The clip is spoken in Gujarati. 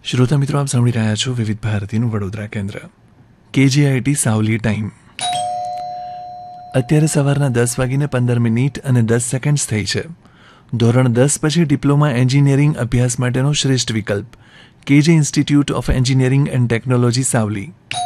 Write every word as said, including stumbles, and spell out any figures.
શ્રોતા મિત્રો, આપ સાંભળી રહ્યા છો વિવિધ ભારતીનું વડોદરા કેન્દ્ર. કેજીઆઈટી સાવલી ટાઈમ અત્યારે સવારના દસ વાગીને પંદર મિનિટ અને દસ સેકન્ડ્સ થઈ છે. ધોરણ દસ પછી ડિપ્લોમા એન્જિનિયરિંગ અભ્યાસ માટેનો શ્રેષ્ઠ વિકલ્પ KG institute of engineering and technology Savli.